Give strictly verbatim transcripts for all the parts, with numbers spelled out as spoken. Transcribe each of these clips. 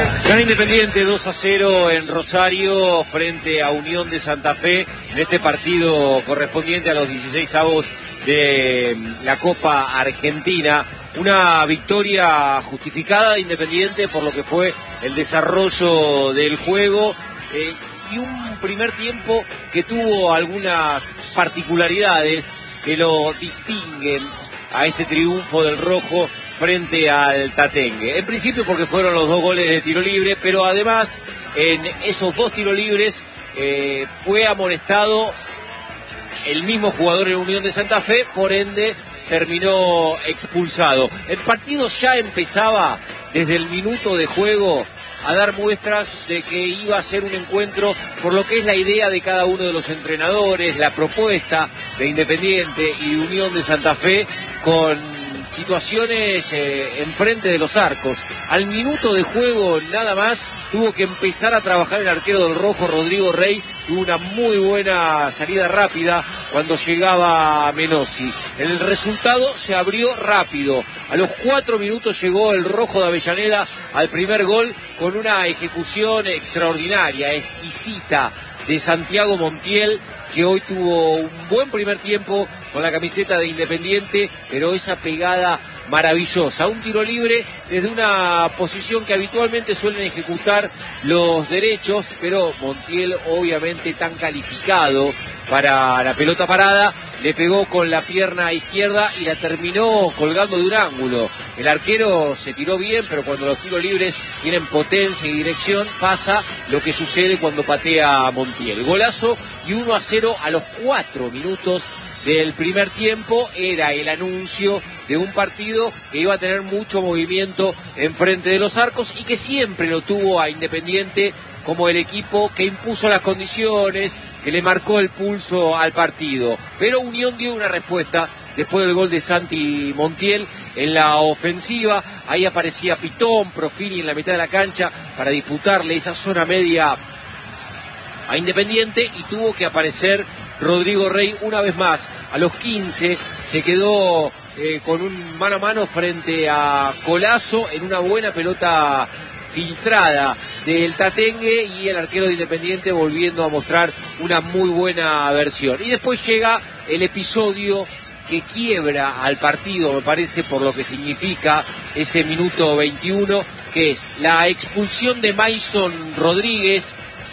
Gana Independiente dos a cero en Rosario frente a Unión de Santa Fe en este partido correspondiente a los dieciseisavos de la Copa Argentina. Una victoria justificada de Independiente por lo que fue el desarrollo del juego eh, y un primer tiempo que tuvo algunas particularidades que lo distinguen a este triunfo del rojo frente al Tatengue. En principio porque fueron los dos goles de tiro libre, pero además en esos dos tiros libres eh, fue amonestado el mismo jugador en Unión de Santa Fe, por ende terminó expulsado. El partido ya empezaba desde el minuto de juego a dar muestras de que iba a ser un encuentro por lo que es la idea de cada uno de los entrenadores, la propuesta de Independiente y Unión de Santa Fe con situaciones eh, enfrente de los arcos. Al minuto de juego nada más tuvo que empezar a trabajar el arquero del rojo, Rodrigo Rey. Tuvo una muy buena salida rápida cuando llegaba Menossi. El resultado se abrió rápido. A los cuatro minutos llegó el rojo de Avellaneda al primer gol con una ejecución extraordinaria, exquisita, de Santiago Montiel, que hoy tuvo un buen primer tiempo con la camiseta de Independiente, pero esa pegada maravillosa, un tiro libre desde una posición que habitualmente suelen ejecutar los derechos, pero Montiel, obviamente tan calificado para la pelota parada, le pegó con la pierna izquierda y la terminó colgando de un ángulo. El arquero se tiró bien, pero cuando los tiros libres tienen potencia y dirección, pasa lo que sucede cuando patea Montiel. Golazo y uno a cero a los cuatro minutos del primer tiempo. Era el anuncio de un partido que iba a tener mucho movimiento enfrente de los arcos y que siempre lo tuvo a Independiente como el equipo que impuso las condiciones, que le marcó el pulso al partido. Pero Unión dio una respuesta después del gol de Santi Montiel en la ofensiva. Ahí aparecía Pitón, Profini en la mitad de la cancha para disputarle esa zona media a Independiente y tuvo que aparecer Rodrigo Rey una vez más. A los quince se quedó eh, con un mano a mano frente a Colazo en una buena pelota filtrada del Tatengue y el arquero de Independiente volviendo a mostrar una muy buena versión. Y después llega el episodio que quiebra al partido, me parece, por lo que significa ese minuto veintiuno, que es la expulsión de Mason Rodríguez,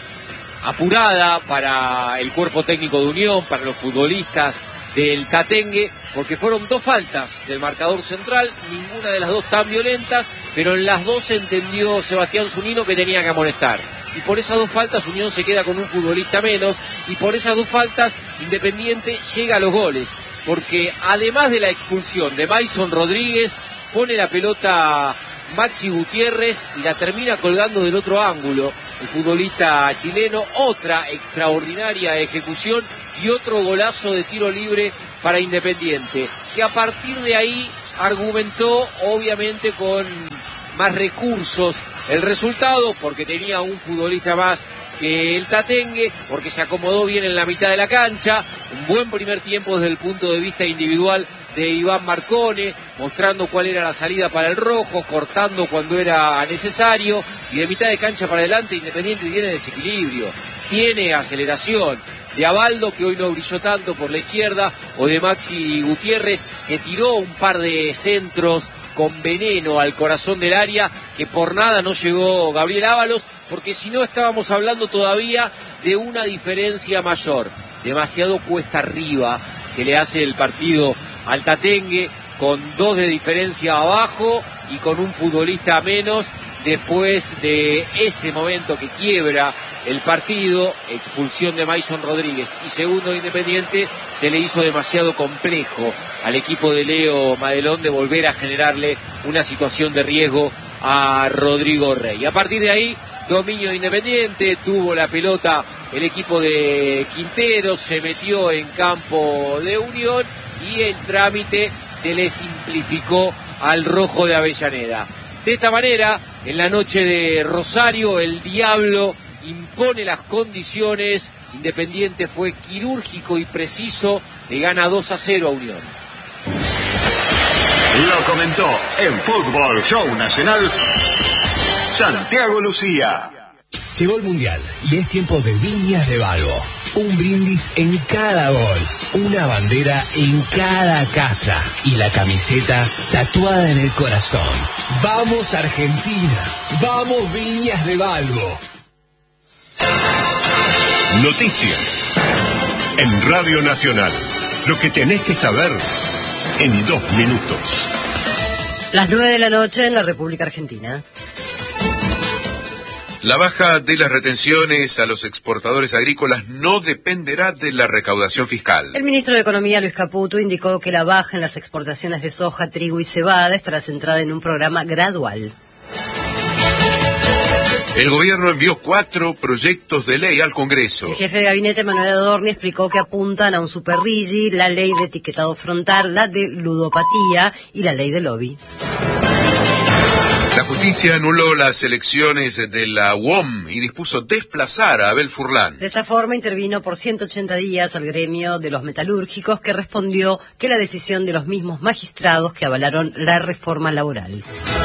apurada para el cuerpo técnico de Unión, para los futbolistas del Tatengue, porque fueron dos faltas del marcador central, ninguna de las dos tan violentas, pero en las dos entendió Sebastián Zunino que tenía que amonestar. Y por esas dos faltas Unión se queda con un futbolista menos, y por esas dos faltas Independiente llega a los goles, porque además de la expulsión de Mason Rodríguez, pone la pelota Maxi Gutiérrez y la termina colgando del otro ángulo el futbolista chileno. Otra extraordinaria ejecución y otro golazo de tiro libre para Independiente, que a partir de ahí argumentó obviamente con más recursos el resultado, porque tenía un futbolista más que el Tatengue, porque se acomodó bien en la mitad de la cancha. Un buen primer tiempo desde el punto de vista individual de Iván Marcone, mostrando cuál era la salida para el rojo, cortando cuando era necesario, y de mitad de cancha para adelante Independiente tiene desequilibrio, tiene aceleración. De Abaldo, que hoy no brilló tanto por la izquierda, o de Maxi Gutiérrez, que tiró un par de centros con veneno al corazón del área, que por nada no llegó Gabriel Ábalos, porque si no estábamos hablando todavía de una diferencia mayor. Demasiado cuesta arriba se le hace el partido al Tatengue, con dos de diferencia abajo y con un futbolista menos, después de ese momento que quiebra el partido, expulsión de Mason Rodríguez y segundo de Independiente. Se le hizo demasiado complejo al equipo de Leo Madelón de volver a generarle una situación de riesgo a Rodrigo Rey. A partir de ahí, dominio de Independiente, tuvo la pelota el equipo de Quintero, se metió en campo de Unión y el trámite se le simplificó al rojo de Avellaneda. De esta manera, en la noche de Rosario, el Diablo impone las condiciones. Independiente fue quirúrgico y preciso, le gana dos a cero a Unión. Lo comentó en Fútbol Show Nacional Santiago Lucía. Llegó el Mundial y es tiempo de Viñas de Balbo. Un brindis en cada gol, una bandera en cada casa y la camiseta tatuada en el corazón. ¡Vamos Argentina! ¡Vamos Viñas de Balbo! Noticias en Radio Nacional. Lo que tenés que saber en dos minutos. Las nueve de la noche en la República Argentina. La baja de las retenciones a los exportadores agrícolas no dependerá de la recaudación fiscal. El ministro de Economía, Luis Caputo, indicó que la baja en las exportaciones de soja, trigo y cebada estará centrada en un programa gradual. El gobierno envió cuatro proyectos de ley al Congreso. El jefe de gabinete, Manuel Adorni, explicó que apuntan a un superrigi, la ley de etiquetado frontal, la de ludopatía y la ley de lobby. La justicia anuló las elecciones de la U O M y dispuso desplazar a Abel Furlan. De esta forma intervino por ciento ochenta días al gremio de los metalúrgicos, que respondió que la decisión de los mismos magistrados que avalaron la reforma laboral.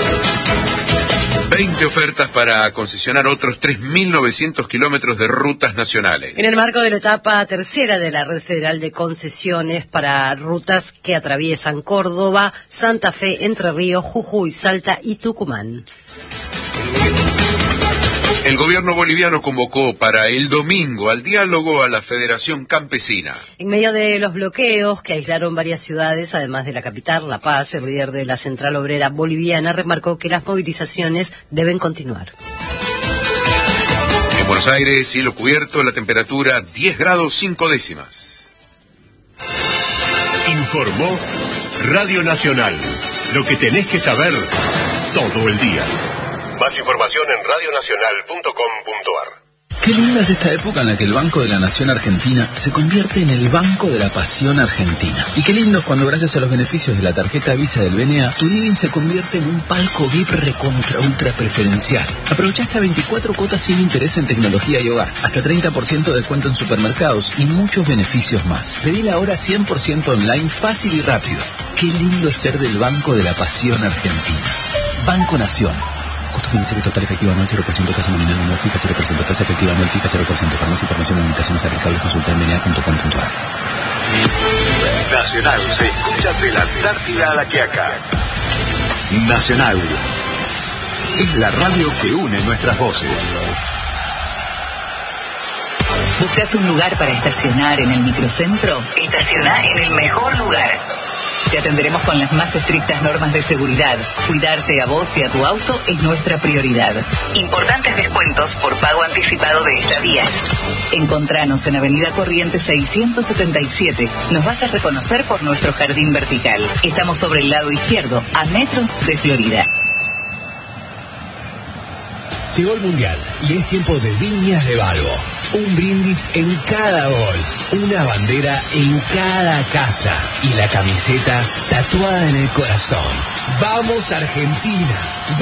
veinte ofertas para concesionar otros tres mil novecientos kilómetros de rutas nacionales. En el marco de la etapa tercera de la Red Federal de Concesiones para rutas que atraviesan Córdoba, Santa Fe, Entre Ríos, Jujuy, Salta y Tucumán. El gobierno boliviano convocó para el domingo al diálogo a la Federación Campesina. En medio de los bloqueos que aislaron varias ciudades, además de la capital, La Paz, el líder de la Central Obrera Boliviana remarcó que las movilizaciones deben continuar. En Buenos Aires, cielo cubierto, la temperatura diez grados cinco décimas. Informó Radio Nacional. Lo que tenés que saber todo el día. Más información en radio nacional punto com punto a r. Qué linda es esta época en la que el Banco de la Nación Argentina se convierte en el Banco de la Pasión Argentina. Y qué lindo es cuando, gracias a los beneficios de la tarjeta Visa del B N A, tu living se convierte en un palco V I P recontra ultra preferencial. Aprovecha hasta veinticuatro cuotas sin interés en tecnología y hogar, hasta treinta por ciento de descuento en supermercados y muchos beneficios más. Pedila ahora cien por ciento online, fácil y rápido. Qué lindo es ser del Banco de la Pasión Argentina. Banco Nación. Costo financiero total efectivo anual cero por ciento, tasa nominal anual fija cero por ciento, tasa efectiva anual fija cero por ciento. Para más información o limitaciones aplicables, consulta en b n a punto com punto a r. Nacional se escucha de la Antártida a la Quiaca. Nacional es la radio que une nuestras voces. ¿Buscas un lugar para estacionar en el microcentro? Estaciona en el mejor lugar. Te atenderemos con las más estrictas normas de seguridad. Cuidarte a vos y a tu auto es nuestra prioridad. Importantes descuentos por pago anticipado de estadías. Encontranos en Avenida Corrientes seiscientos setenta y siete. Nos vas a reconocer por nuestro jardín vertical. Estamos sobre el lado izquierdo, a metros de Florida. Llegó el Mundial y es tiempo de Viñas de Balbo. Un brindis en cada gol, una bandera en cada casa y la camiseta tatuada en el corazón. ¡Vamos Argentina!